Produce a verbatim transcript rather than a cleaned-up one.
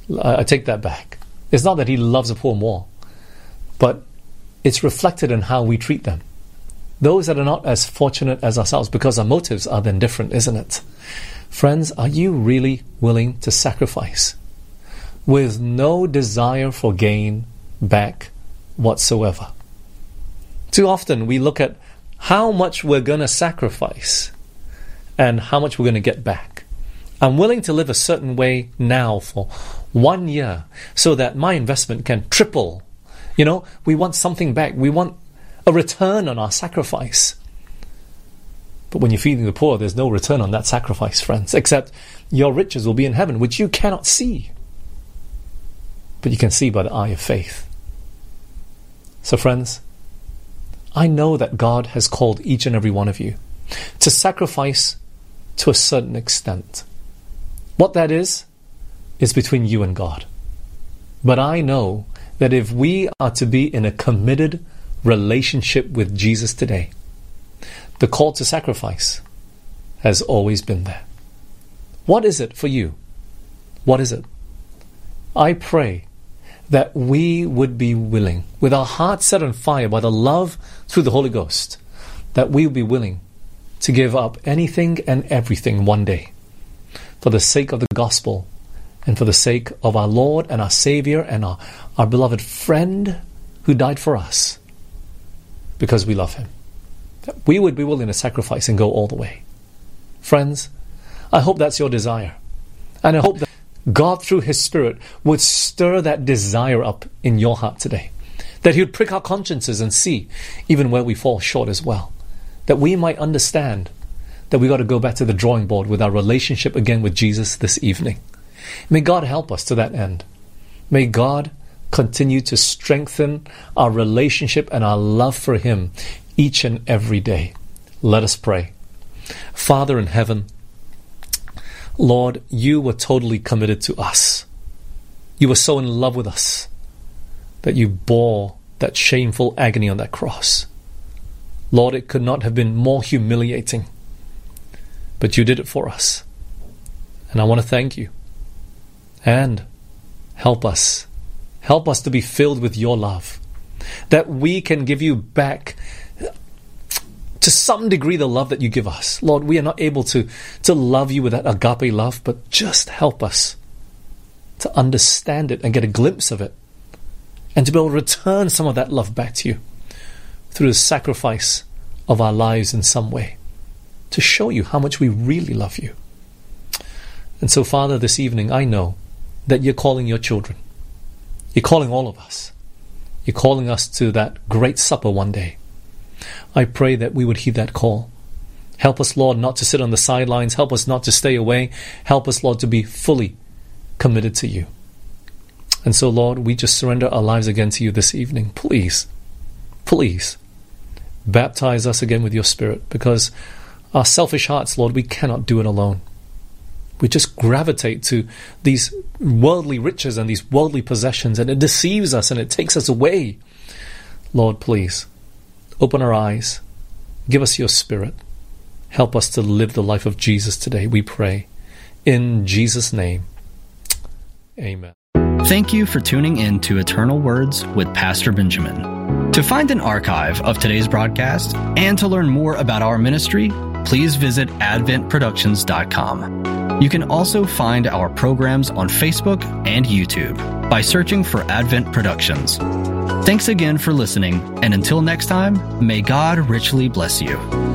I take that back. It's not that he loves the poor more, but it's reflected in how we treat them. Those that are not as fortunate as ourselves, because our motives are then different, isn't it? Friends, are you really willing to sacrifice with no desire for gain back whatsoever? Too often we look at how much we're going to sacrifice and how much we're going to get back. I'm willing to live a certain way now for one year so that my investment can triple. You know, we want something back. We want a return on our sacrifice. But when you're feeding the poor, there's no return on that sacrifice, friends, except your riches will be in heaven, which you cannot see. But you can see by the eye of faith. So friends, I know that God has called each and every one of you to sacrifice to a certain extent. What that is, is between you and God. But I know that if we are to be in a committed relationship with Jesus today, the call to sacrifice has always been there. What is it for you? What is it? I pray that we would be willing, with our hearts set on fire by the love through the Holy Ghost, that we will be willing to give up anything and everything one day for the sake of the gospel and for the sake of our Lord and our Savior and our, our beloved friend who died for us because we love him. That we would be willing to sacrifice and go all the way. Friends, I hope that's your desire. And I hope that God, through His Spirit, would stir that desire up in your heart today. That He would prick our consciences and see even where we fall short as well. That we might understand that we got to go back to the drawing board with our relationship again with Jesus this evening. May God help us to that end. May God continue to strengthen our relationship and our love for Him each and every day. Let us pray. Father in heaven, Lord, you were totally committed to us. You were so in love with us that you bore that shameful agony on that cross. Lord, it could not have been more humiliating, but you did it for us. And I want to thank you. And help us. Help us to be filled with your love, that we can give you back to some degree the love that you give us. Lord, we are not able to, to love you with that agape love, but just help us to understand it and get a glimpse of it, and to be able to return some of that love back to you through the sacrifice of our lives in some way, to show you how much we really love you. And so, Father, this evening, I know that you're calling your children. You're calling all of us. You're calling us to that great supper one day. I pray that we would heed that call. Help us, Lord, not to sit on the sidelines. Help us not to stay away. Help us, Lord, to be fully committed to you. And so, Lord, we just surrender our lives again to you this evening. Please, please, baptize us again with your Spirit, because our selfish hearts, Lord, we cannot do it alone. We just gravitate to these worldly riches and these worldly possessions, and it deceives us and it takes us away. Lord, please, open our eyes. Give us your Spirit. Help us to live the life of Jesus today, we pray. In Jesus' name, amen. Thank you for tuning in to Eternal Words with Pastor Benjamin. To find an archive of today's broadcast and to learn more about our ministry, please visit advent productions dot com. You can also find our programs on Facebook and YouTube by searching for Advent Productions. Thanks again for listening, and until next time, may God richly bless you.